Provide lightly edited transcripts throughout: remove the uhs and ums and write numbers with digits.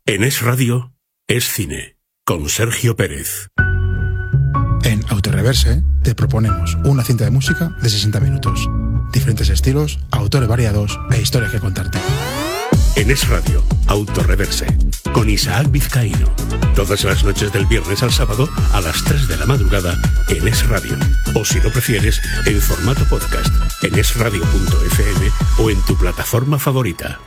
En Es Radio, Es Cine, con Sergio Pérez. En Autoreverse te proponemos una cinta de música de 60 minutos. Diferentes estilos, autores variados e historias que contarte. En Es Radio, Autoreverse, con Isaac Vizcaíno. Todas las noches del viernes al sábado a las 3 de la madrugada en Es Radio. O si lo prefieres, en formato podcast, en esradio.fm o en tu plataforma favorita.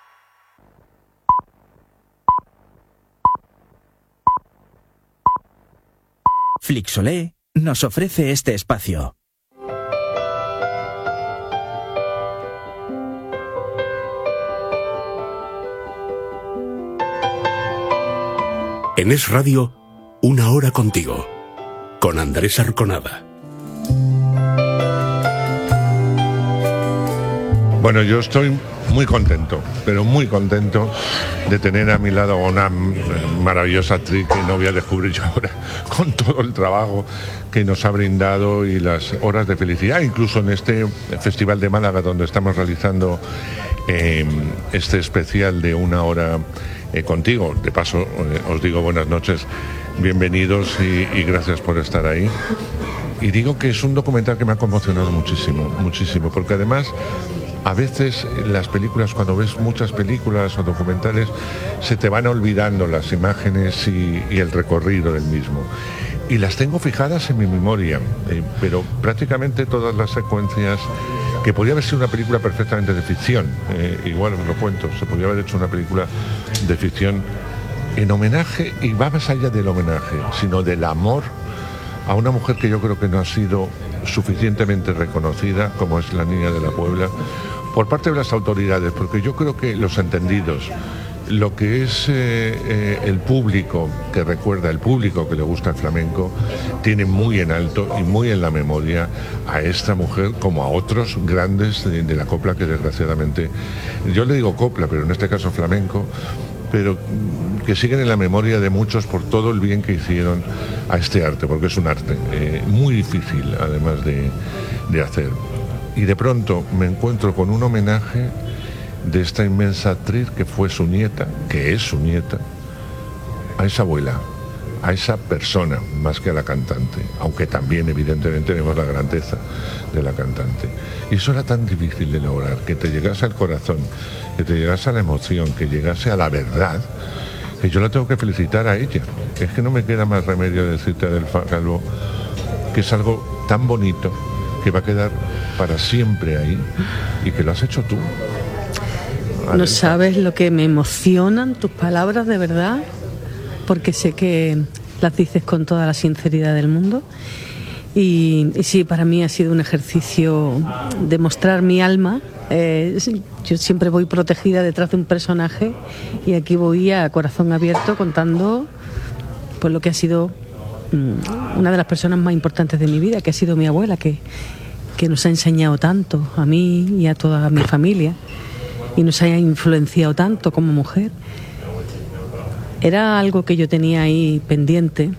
Flixolé nos ofrece este espacio. En Es Radio, una hora contigo, con Andrés Arconada. Bueno, yo estoy muy contento, pero muy contento de tener a mi lado a una maravillosa actriz que no voy a descubrir yo ahora, con todo el trabajo que nos ha brindado y las horas de felicidad, incluso en este Festival de Málaga donde estamos realizando este especial de una hora contigo. De paso, os digo buenas noches, bienvenidos y gracias por estar ahí. Y digo que es un documental que me ha conmocionado muchísimo, muchísimo, porque además a veces las películas, cuando ves muchas películas o documentales, se te van olvidando las imágenes y el recorrido del mismo. Y las tengo fijadas en mi memoria, pero prácticamente todas las secuencias, que podría haber sido una película perfectamente de ficción, igual os lo cuento, se podría haber hecho una película de ficción en homenaje, y va más allá del homenaje, sino del amor a una mujer que yo creo que no ha sido suficientemente reconocida, como es la Niña de la Puebla, por parte de las autoridades, porque yo creo que los entendidos, lo que es el público que recuerda, el público que le gusta el flamenco, tiene muy en alto y muy en la memoria a esta mujer, como a otros grandes de la copla que desgraciadamente, yo le digo copla, pero en este caso flamenco, pero que siguen en la memoria de muchos por todo el bien que hicieron a este arte, porque es un arte muy difícil además de hacer. Y de pronto me encuentro con un homenaje de esta inmensa actriz que fue su nieta, que es su nieta, a esa abuela, a esa persona, más que a la cantante, aunque también evidentemente vemos la grandeza de la cantante. Y eso era tan difícil de lograr, que te llegase al corazón, que te llegase a la emoción, que llegase a la verdad, que yo la tengo que felicitar a ella. Es que no me queda más remedio de decirte, Adelfa Calvo, que es algo tan bonito que va a quedar para siempre ahí y que lo has hecho tú. Adelfa. No sabes lo que me emocionan tus palabras, de verdad, porque sé que las dices con toda la sinceridad del mundo. Y sí, para mí ha sido un ejercicio de mostrar mi alma. Yo siempre voy protegida detrás de un personaje y aquí voy a corazón abierto contando pues lo que ha sido una de las personas más importantes de mi vida, que ha sido mi abuela, que nos ha enseñado tanto a mí y a toda mi familia y nos ha influenciado tanto como mujer. Era algo que yo tenía ahí pendiente.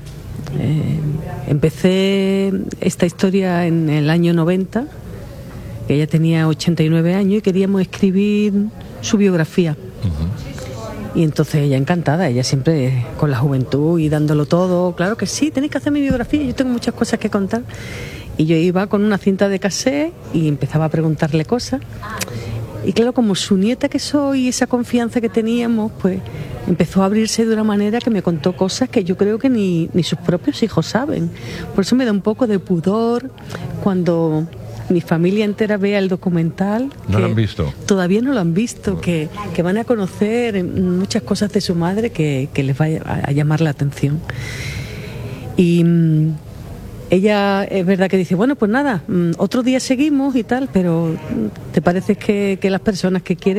Empecé esta historia en el año 90, que ella tenía 89 años y queríamos escribir su biografía. Y entonces ella encantada, ella siempre con la juventud y dándolo todo. Claro que sí, tenéis que hacer mi biografía, yo tengo muchas cosas que contar. Y yo iba con una cinta de cassette y empezaba a preguntarle cosas. Y claro, como su nieta que soy, esa confianza que teníamos, pues empezó a abrirse de una manera que me contó cosas que yo creo que ni sus propios hijos saben. Por eso me da un poco de pudor cuando mi familia entera vea el documental. ¿No lo han visto? Todavía no lo han visto, que van a conocer muchas cosas de su madre que les va a llamar la atención. Y ella es verdad que dice, bueno, pues nada, otro día seguimos y tal, pero ¿te parece que las personas que quieren